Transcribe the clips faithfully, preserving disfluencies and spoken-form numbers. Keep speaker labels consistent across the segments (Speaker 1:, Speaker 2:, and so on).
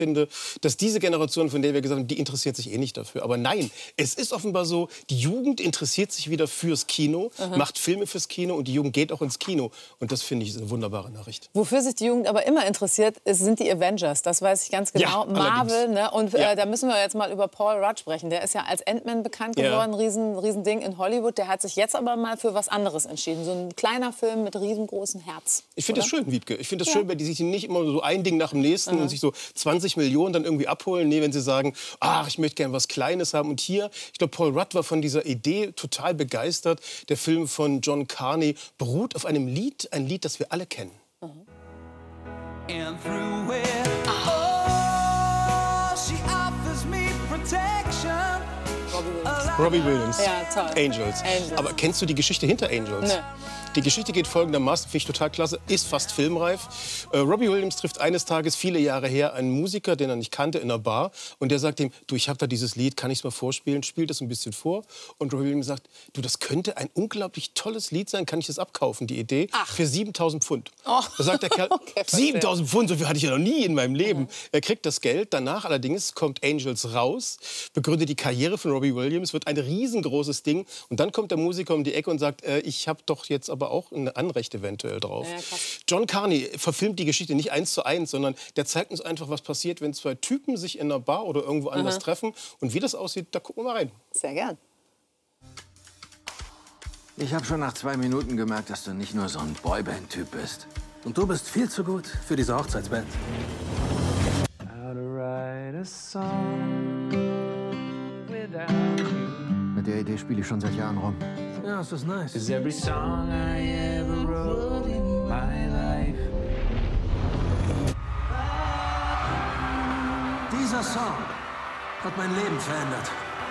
Speaker 1: finde, dass diese Generation, von der wir gesagt haben, die interessiert sich eh nicht dafür. Aber nein, es ist offenbar so, die Jugend interessiert sich wieder fürs Kino, mhm. macht Filme fürs Kino und die Jugend geht auch ins Kino. Und das finde ich ist eine wunderbare Nachricht.
Speaker 2: Wofür sich die Jugend aber immer interessiert, ist, sind die Avengers. Das weiß ich ganz genau.
Speaker 1: Ja,
Speaker 2: Marvel, ne? Und äh,
Speaker 1: ja.
Speaker 2: da müssen wir jetzt mal über Paul Rudd sprechen. Der ist ja als Ant-Man bekannt geworden, ja. riesen, riesen Ding in Hollywood. Der hat sich jetzt aber mal für was anderes entschieden. So ein kleiner Film mit riesengroßem Herz.
Speaker 1: Ich finde das schön, Wiebke. Ich finde das ja. schön, wenn die sich nicht immer so ein Ding nach dem nächsten mhm. und sich so zwanzig Millionen dann irgendwie abholen. Nee, wenn sie sagen, ach, ich möchte gerne was Kleines haben. Und hier, ich glaube, Paul Rudd war von dieser Idee total begeistert. Der Film von John Carney beruht auf einem Lied, ein Lied, das wir alle kennen. Mhm. And through it, oh, she offers me protection. Robbie Williams. Robbie Williams.
Speaker 2: Ja, toll.
Speaker 1: Angels.
Speaker 2: Angels.
Speaker 1: Aber kennst du die Geschichte hinter Angels?
Speaker 2: Nee.
Speaker 1: Die Geschichte geht folgendermaßen, finde ich total klasse, ist fast filmreif. Äh, Robbie Williams trifft eines Tages, viele Jahre her, einen Musiker, den er nicht kannte, in einer Bar. Und der sagt ihm, du, ich habe da dieses Lied, kann ich es mal vorspielen? Spielt das ein bisschen vor. Und Robbie Williams sagt, du, das könnte ein unglaublich tolles Lied sein, kann ich das abkaufen, die Idee,
Speaker 2: Ach.
Speaker 1: für siebentausend Pfund.
Speaker 2: Oh.
Speaker 1: Da sagt der Kerl,
Speaker 2: okay,
Speaker 1: siebentausend Pfund, so viel hatte ich ja noch nie in meinem Leben. Mhm. Er kriegt das Geld, danach allerdings kommt Angels raus, begründet die Karriere von Robbie Williams, wird ein riesengroßes Ding. Und dann kommt der Musiker um die Ecke und sagt, äh, ich habe doch jetzt aber auch eine Anrecht eventuell drauf. Ja, John Carney verfilmt die Geschichte nicht eins zu eins, sondern der zeigt uns einfach, was passiert, wenn zwei Typen sich in einer Bar oder irgendwo anders Aha. treffen. Und wie das aussieht, da gucken wir mal rein.
Speaker 2: Sehr gern.
Speaker 3: Ich habe schon nach zwei Minuten gemerkt, dass du nicht nur so ein Boyband-Typ bist. Und du bist viel zu gut für diese Hochzeitsband. Mit der Idee spiele ich schon seit Jahren rum. Ja, das ist nice. Every song I ever wrote in my life. Dieser Song hat mein Leben verändert.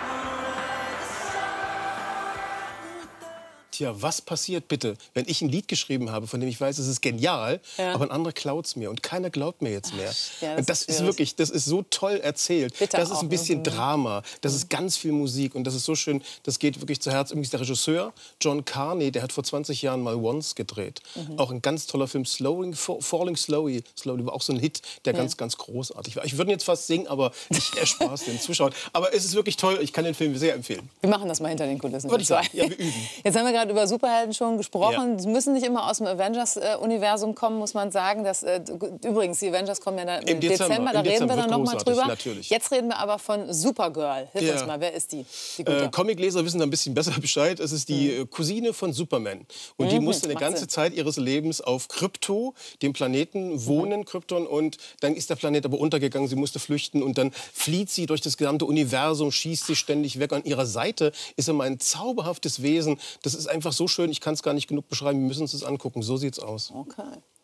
Speaker 1: Tja, was passiert bitte, wenn ich ein Lied geschrieben habe, von dem ich weiß, es ist genial, ja. aber ein anderer klaut es mir und keiner glaubt mir jetzt mehr. Ach, ja, das, und das ist, ist wirklich, das ist so toll erzählt. Bitte das ist ein bisschen irgendwie. Drama, das ist ganz viel Musik und das ist so schön, das geht wirklich zu Herz. Übrigens der Regisseur, John Carney, der hat vor zwanzig Jahren mal Once gedreht. Mhm. Auch ein ganz toller Film, Slowing, Falling Slowly, Slowly war auch so ein Hit, der ja. ganz, ganz großartig war. Ich würde jetzt fast singen, aber ich erspare es den Zuschauern. Aber es ist wirklich toll, ich kann den Film sehr empfehlen.
Speaker 2: Wir machen das mal hinter den Kulissen.
Speaker 1: Würde ich sagen. Ja, wir üben.
Speaker 2: Jetzt haben wir gerade über Superhelden schon gesprochen. Sie ja. müssen nicht immer aus dem Avengers-Universum kommen, muss man sagen. Das, äh, übrigens, die Avengers kommen ja dann im, im Dezember, Dezember. da Im reden Dezember wir dann noch mal drüber.
Speaker 1: Natürlich.
Speaker 2: Jetzt reden wir aber von Supergirl. Hilf ja. uns mal, wer ist die? die
Speaker 1: äh, Comicleser wissen da ein bisschen besser Bescheid. Es ist die mhm. Cousine von Superman. Und mhm. die musste eine ganze Sinn. Zeit ihres Lebens auf Krypto, dem Planeten, wohnen, mhm. Krypton. Und dann ist der Planet aber untergegangen, sie musste flüchten. Und dann flieht sie durch das gesamte Universum, schießt sie ständig weg. An ihrer Seite ist immer ein zauberhaftes Wesen. Das ist einfach so schön, ich kann es gar nicht genug beschreiben. Wir müssen uns das angucken. So sieht's aus.
Speaker 2: Okay.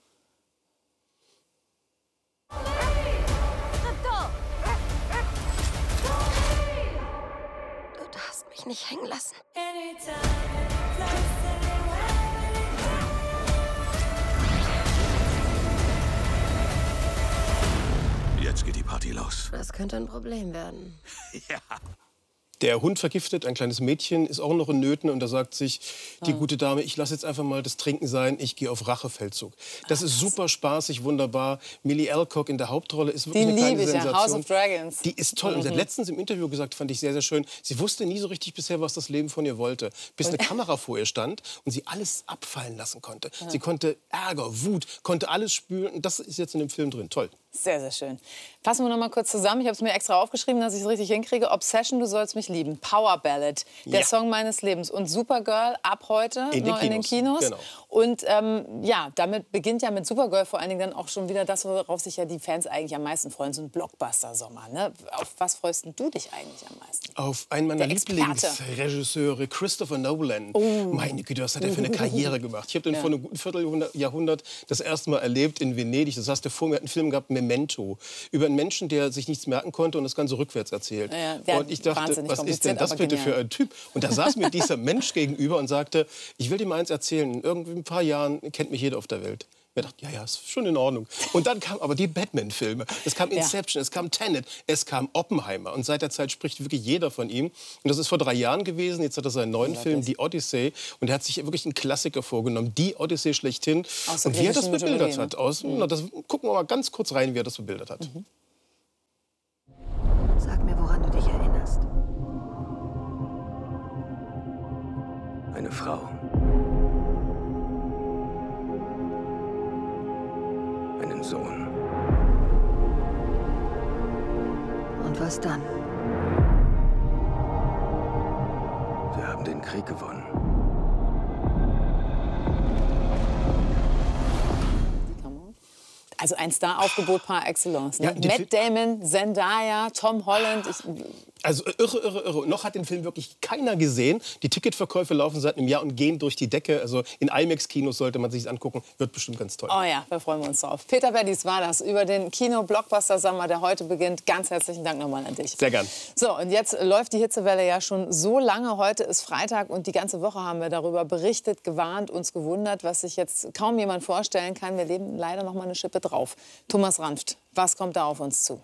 Speaker 4: Du darfst mich nicht hängen lassen.
Speaker 3: Jetzt geht die Party los.
Speaker 4: Das könnte ein Problem werden.
Speaker 3: Ja.
Speaker 1: Der Hund vergiftet, ein kleines Mädchen, ist auch noch in Nöten. Und da sagt sich die
Speaker 2: Ah.
Speaker 1: gute Dame, ich lasse jetzt einfach mal das Trinken sein, ich gehe auf Rachefeldzug. Das ist super spaßig, wunderbar. Millie Alcock in der Hauptrolle ist wirklich
Speaker 2: die
Speaker 1: eine kleine
Speaker 2: liebe ich,
Speaker 1: Sensation.
Speaker 2: Ja, House of Dragons.
Speaker 1: Die ist toll.
Speaker 2: Mhm.
Speaker 1: Und sie hat letztens im Interview gesagt, fand ich sehr, sehr schön, sie wusste nie so richtig bisher, was das Leben von ihr wollte. Bis eine Kamera vor ihr stand und sie alles abfallen lassen konnte. Ja. Sie konnte Ärger, Wut, konnte alles spüren. Und das ist jetzt in dem Film drin. Toll.
Speaker 2: Sehr, sehr schön. Fassen wir noch mal kurz zusammen. Ich habe es mir extra aufgeschrieben, dass ich es richtig hinkriege. Obsession, du sollst mich lieben. Power Ballad, der
Speaker 1: ja.
Speaker 2: Song meines Lebens. Und Supergirl ab heute
Speaker 1: in den
Speaker 2: noch
Speaker 1: Kinos.
Speaker 2: in den Kinos.
Speaker 1: Genau.
Speaker 2: Und ähm, ja, damit beginnt ja mit Supergirl vor allen Dingen dann auch schon wieder das, worauf sich ja die Fans eigentlich am meisten freuen. So ein Blockbuster-Sommer. Ne? Auf was freust du dich eigentlich am meisten?
Speaker 1: Auf einen meiner Lieblingsregisseure, Christopher Nolan.
Speaker 2: Oh.
Speaker 1: Meine Güte, was hat er für eine Karriere gemacht? Ich habe den ja. vor einem guten Vierteljahrhundert das erste Mal erlebt in Venedig. Das heißt, der vor mir hat einen Film gehabt, Memento, über einen Menschen, der sich nichts merken konnte und das Ganze rückwärts erzählt.
Speaker 2: Ja, ja,
Speaker 1: und ich dachte, was ist denn das bitte
Speaker 2: genial.
Speaker 1: für ein Typ? Und da saß mir dieser Mensch gegenüber und sagte, ich will dir mal eins erzählen, in irgendwie ein paar Jahren kennt mich jeder auf der Welt. Ich dachte, ja, ja, ist schon in Ordnung. Und dann kamen aber die Batman-Filme. Es kam Inception, ja. es kam Tenet, es kam Oppenheimer. Und seit der Zeit spricht wirklich jeder von ihm. Und das ist vor drei Jahren gewesen. Jetzt hat er seinen neuen Film, Die Odyssee. Und er hat sich wirklich einen Klassiker vorgenommen. Die Odyssee schlechthin.
Speaker 2: Aus
Speaker 1: und wie er das bebildert
Speaker 2: Mythologie,
Speaker 1: hat. Aus, mhm. na, das, gucken wir mal ganz kurz rein, wie er das bebildert hat.
Speaker 2: Mhm.
Speaker 4: Und was dann?
Speaker 3: Wir haben den Krieg gewonnen.
Speaker 2: Also ein Star-Aufgebot par excellence. Ne?
Speaker 1: Ja,
Speaker 2: Matt Damon, Zendaya, Tom Holland. Ich
Speaker 1: Also irre, irre, irre. Noch hat den Film wirklich keiner gesehen. Die Ticketverkäufe laufen seit einem Jahr und gehen durch die Decke. Also in IMAX-Kinos sollte man sich angucken. Wird bestimmt ganz toll.
Speaker 2: Oh ja, da freuen wir uns drauf. Peter Bellis war das über den Kino-Blockbuster-Sommer, der heute beginnt. Ganz herzlichen Dank nochmal an dich.
Speaker 1: Sehr gern.
Speaker 2: So, und jetzt läuft die Hitzewelle ja schon so lange. Heute ist Freitag und die ganze Woche haben wir darüber berichtet, gewarnt, uns gewundert, was sich jetzt kaum jemand vorstellen kann. Wir leben leider noch mal eine Schippe drauf. Thomas Ranft, was kommt da auf uns zu?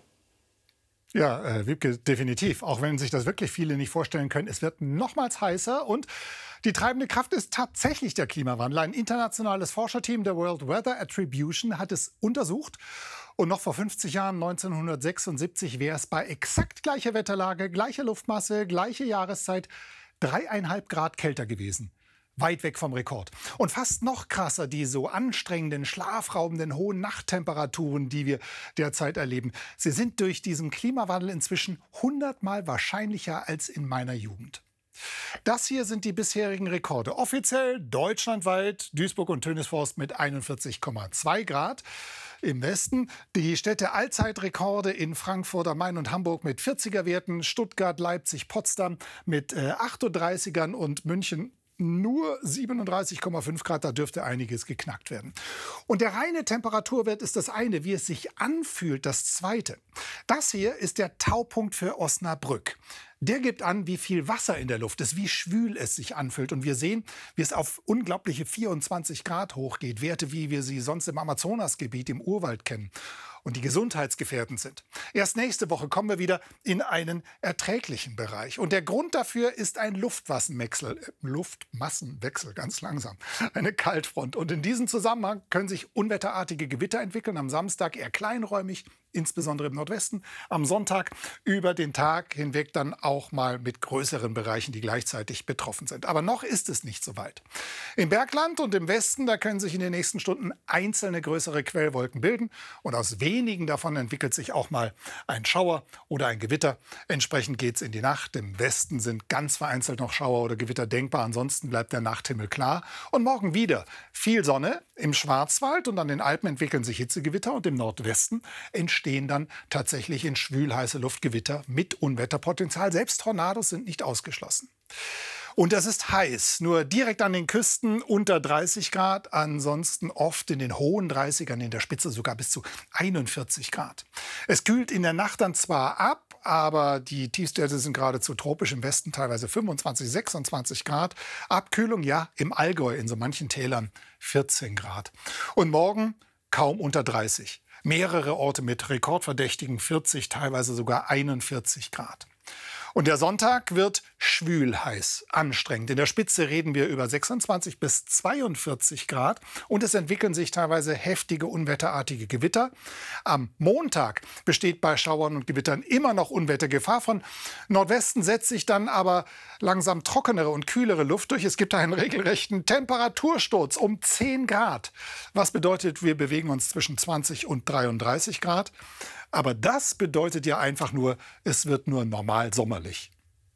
Speaker 5: Ja, äh, Wiebke, definitiv. Auch wenn sich das wirklich viele nicht vorstellen können, es wird nochmals heißer und die treibende Kraft ist tatsächlich der Klimawandel. Ein internationales Forscherteam der World Weather Attribution hat es untersucht. Und noch vor fünfzig Jahren, neunzehnhundertsechsundsiebzig, wäre es bei exakt gleicher Wetterlage, gleicher Luftmasse, gleiche Jahreszeit dreieinhalb Grad kälter gewesen. Weit weg vom Rekord. Und fast noch krasser die so anstrengenden, schlafraubenden, hohen Nachttemperaturen, die wir derzeit erleben. Sie sind durch diesen Klimawandel inzwischen hundertmal wahrscheinlicher als in meiner Jugend. Das hier sind die bisherigen Rekorde. Offiziell deutschlandweit Duisburg und Tönisforst mit einundvierzig Komma zwei Grad. Im Westen die Städte Allzeitrekorde in Frankfurt am Main und Hamburg mit vierziger Werten, Stuttgart, Leipzig, Potsdam mit äh, achtunddreißigern und München nur siebenunddreißig Komma fünf Grad, da dürfte einiges geknackt werden. Und der reine Temperaturwert ist das eine, wie es sich anfühlt, das zweite. Das hier ist der Taupunkt für Osnabrück. Der gibt an, wie viel Wasser in der Luft ist, wie schwül es sich anfühlt. Und wir sehen, wie es auf unglaubliche vierundzwanzig Grad hochgeht. Werte, wie wir sie sonst im Amazonasgebiet, im Urwald kennen. Und die gesundheitsgefährdend sind. Erst nächste Woche kommen wir wieder in einen erträglichen Bereich. Und der Grund dafür ist ein Luftmassenwechsel, äh, Luftmassenwechsel, ganz langsam, eine Kaltfront. Und in diesem Zusammenhang können sich unwetterartige Gewitter entwickeln. Am Samstag eher kleinräumig, insbesondere im Nordwesten. Am Sonntag über den Tag hinweg dann auch mal mit größeren Bereichen, die gleichzeitig betroffen sind. Aber noch ist es nicht so weit. Im Bergland und im Westen, da können sich in den nächsten Stunden einzelne größere Quellwolken bilden. Und aus wenigen davon entwickelt sich auch mal ein Schauer oder ein Gewitter. Entsprechend geht es in die Nacht. Im Westen sind ganz vereinzelt noch Schauer oder Gewitter denkbar. Ansonsten bleibt der Nachthimmel klar. Und morgen wieder viel Sonne. Im Schwarzwald und an den Alpen entwickeln sich Hitzegewitter. Und im Nordwesten entstehen dann tatsächlich in schwül-heiße Luft Gewitter mit Unwetterpotenzial. Selbst Tornados sind nicht ausgeschlossen. Und das ist heiß, nur direkt an den Küsten unter dreißig Grad, ansonsten oft in den hohen dreißigern, in der Spitze sogar bis zu einundvierzig Grad. Es kühlt in der Nacht dann zwar ab, aber die Tiefstwerte sind geradezu tropisch, im Westen teilweise fünfundzwanzig, sechsundzwanzig Grad. Abkühlung, ja, im Allgäu in so manchen Tälern vierzehn Grad. Und morgen kaum unter dreißig. Mehrere Orte mit rekordverdächtigen vierzig, teilweise sogar einundvierzig Grad. Und der Sonntag wird schwül heiß, anstrengend. In der Spitze reden wir über sechsundzwanzig bis zweiundvierzig Grad und es entwickeln sich teilweise heftige unwetterartige Gewitter. Am Montag besteht bei Schauern und Gewittern immer noch Unwettergefahr. Von Nordwesten setzt sich dann aber langsam trockenere und kühlere Luft durch. Es gibt einen regelrechten Temperatursturz um zehn Grad. Was bedeutet, wir bewegen uns zwischen zwanzig und dreiunddreißig Grad. Aber das bedeutet ja einfach nur, es wird nur normal sommerlich.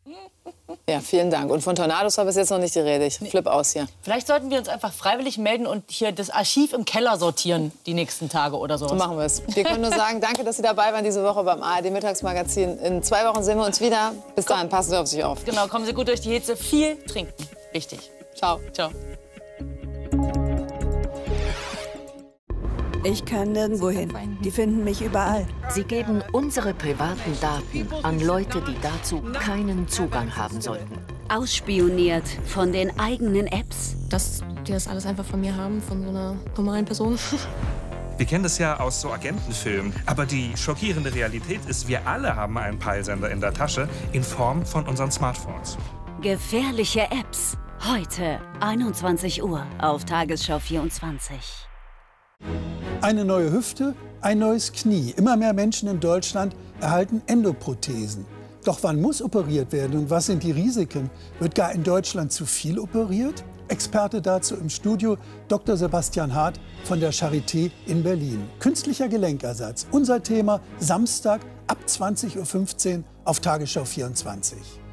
Speaker 2: Ja, vielen Dank. Und von Tornados habe ich jetzt noch nicht die Rede. Ich flippe aus hier.
Speaker 6: Vielleicht sollten wir uns einfach freiwillig melden und hier das Archiv im Keller sortieren, die nächsten Tage oder so.
Speaker 2: So machen wir es. Wir können nur sagen, danke, dass Sie dabei waren diese Woche beim A R D-Mittagsmagazin. In zwei Wochen sehen wir uns wieder. Bis dahin, passen Sie auf sich auf.
Speaker 6: Genau, kommen Sie gut durch die Hitze. Viel trinken. Wichtig.
Speaker 2: Ciao.
Speaker 6: Ciao.
Speaker 7: Ich kann nirgendwo hin. Die finden mich überall.
Speaker 8: Sie geben unsere privaten Daten an Leute, die dazu keinen Zugang haben sollten.
Speaker 9: Ausspioniert von den eigenen Apps.
Speaker 10: Dass die das alles einfach von mir haben, von so einer normalen Person.
Speaker 11: Wir kennen das ja aus so Agentenfilmen. Aber die schockierende Realität ist, wir alle haben einen Peilsender in der Tasche in Form von unseren Smartphones.
Speaker 9: Gefährliche Apps. Heute, einundzwanzig Uhr auf Tagesschau vierundzwanzig.
Speaker 12: Eine neue Hüfte, ein neues Knie. Immer mehr Menschen in Deutschland erhalten Endoprothesen. Doch wann muss operiert werden und was sind die Risiken? Wird gar in Deutschland zu viel operiert? Experte dazu im Studio Doktor Sebastian Hart von der Charité in Berlin. Künstlicher Gelenkersatz, unser Thema Samstag ab zwanzig Uhr fünfzehn auf Tagesschau vierundzwanzig.